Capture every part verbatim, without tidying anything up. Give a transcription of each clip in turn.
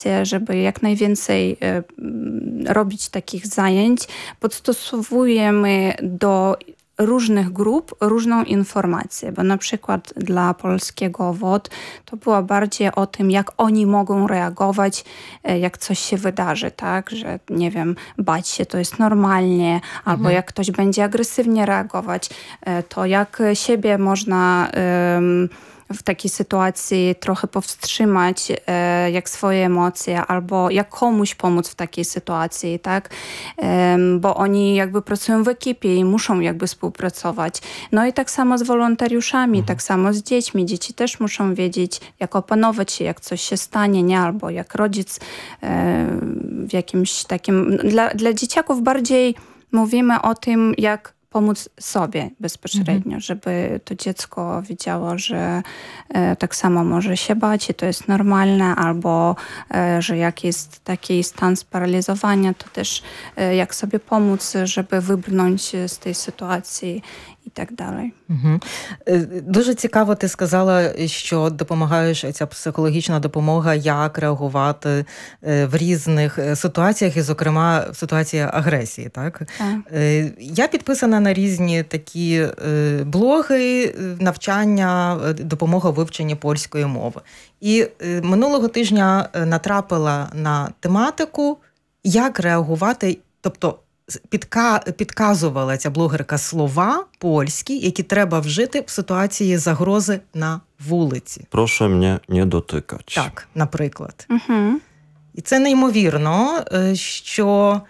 żeby jak najwięcej robić takich zajęć. Podstosowujemy do różnych grup różną informację, bo na przykład dla polskiego W O D to było bardziej o tym, jak oni mogą reagować, jak coś się wydarzy, tak, że nie wiem, bać się to jest normalnie, albo mhm. jak ktoś będzie agresywnie reagować, to jak siebie można um, w takiej sytuacji trochę powstrzymać, e, jak swoje emocje, albo jak komuś pomóc w takiej sytuacji, tak? E, bo oni jakby pracują w ekipie i muszą jakby współpracować. No i tak samo z wolontariuszami, mhm. tak samo z dziećmi. Dzieci też muszą wiedzieć, jak opanować się, jak coś się stanie, nie? Albo jak rodzic e, w jakimś takim... Dla, dla dzieciaków bardziej mówimy o tym, jak pomóc sobie bezpośrednio, mhm. żeby to dziecko wiedziało, że e, tak samo może się bać i to jest normalne, albo e, że jak jest taki stan sparaliżowania, to też e, jak sobie pomóc, żeby wybrnąć z tej sytuacji і так далі. Угу. Дуже цікаво, ти сказала, що допомагаєш, ця психологічна допомога, як реагувати в різних ситуаціях, і, зокрема, в ситуації агресії, так? Так. Я підписана на різні такі блоги, навчання, допомога в вивченні польської мови. І минулого тижня натрапила на тематику, як реагувати, тобто Підка... підказувала ця блогерка слова польські, які треба вжити в ситуації загрози на вулиці. Прошу мене не дотикати. Так, наприклад. Угу. І це неймовірно, що,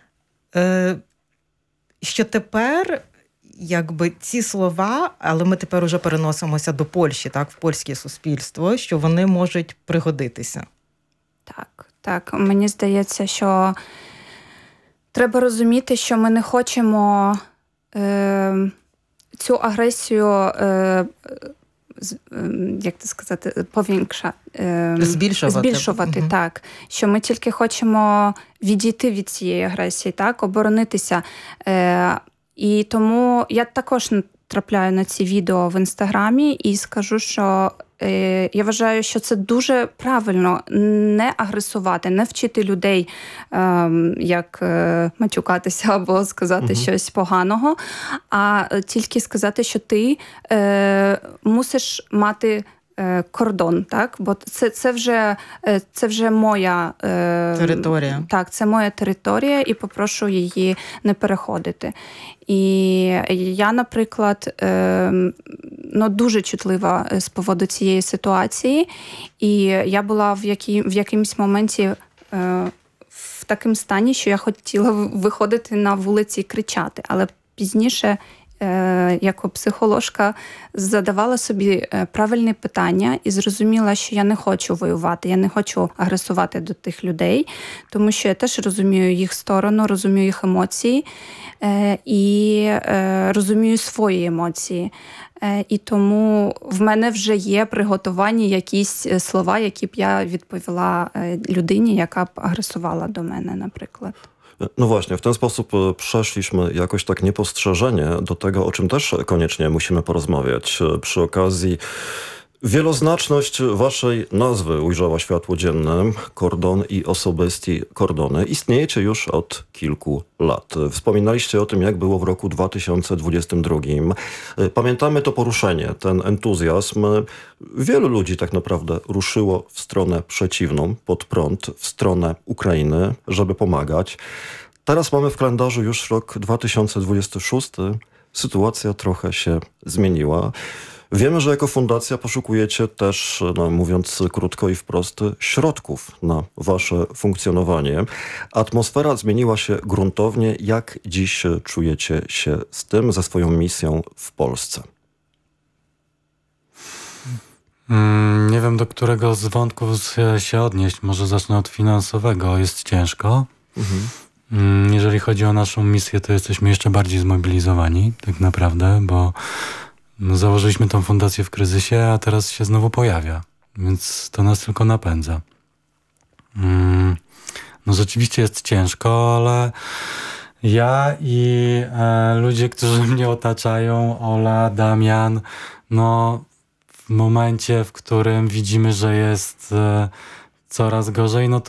що тепер якби ці слова, але ми тепер уже переносимося до Польщі, так, в польське суспільство, що вони можуть пригодитися. Так, так. Мені здається, що треба розуміти, що ми не хочемо е, цю агресію, е, з, е, як це сказати, повінкша, е, збільшувати. збільшувати, угу. так. Що ми тільки хочемо відійти від цієї агресії, так, оборонитися. Е, і тому я також трапляю на ці відео в Інстаграмі і скажу, що я вважаю, що це дуже правильно не агресувати, не вчити людей, як матюкатися або сказати угу. щось поганого, а тільки сказати, що ти мусиш мати кордон, так? Бо це, це, вже, це вже моя територія. Так, це моя територія, і попрошу її не переходити. І я, наприклад, ну, дуже чутлива з поводу цієї ситуації, і я була в, якій, в якомусь моменті в такому стані, що я хотіла виходити на вулиці і кричати, але пізніше як психологка задавала собі правильні питання і зрозуміла, що я не хочу воювати, я не хочу агресувати до тих людей, тому що я теж розумію їх сторону, розумію їх емоції і розумію свої емоції. І тому в мене вже є приготовані якісь слова, які б я відповіла людині, яка б агресувала до мене, наприклад. No właśnie, w ten sposób przeszliśmy jakoś tak niepostrzeżenie do tego, o czym też koniecznie musimy porozmawiać. Przy okazji wieloznaczność waszej nazwy ujrzała światło dzienne. Kordon i osobesti kordony. Istniejecie już od kilku lat. Wspominaliście o tym, jak było w roku dwa tysiące dwudziestym drugim. Pamiętamy to poruszenie, ten entuzjazm. Wielu ludzi tak naprawdę ruszyło w stronę przeciwną, pod prąd, w stronę Ukrainy, żeby pomagać. Teraz mamy w kalendarzu już rok dwa tysiące dwudziesty szósty. Sytuacja trochę się zmieniła. Wiemy, że jako fundacja poszukujecie też, no, mówiąc krótko i wprost, środków na wasze funkcjonowanie. Atmosfera zmieniła się gruntownie. Jak dziś czujecie się z tym, ze swoją misją w Polsce? Hmm, nie wiem, do którego z wątków się odnieść. Może zacznę od finansowego. Jest ciężko. Mhm. Hmm, jeżeli chodzi o naszą misję, to jesteśmy jeszcze bardziej zmobilizowani, tak naprawdę, bo no, założyliśmy tą fundację w kryzysie, a teraz się znowu pojawia, więc to nas tylko napędza. Mm, no rzeczywiście jest ciężko, ale ja i e, ludzie, którzy mnie otaczają, Ola, Damian, no w momencie, w którym widzimy, że jest e, coraz gorzej, no to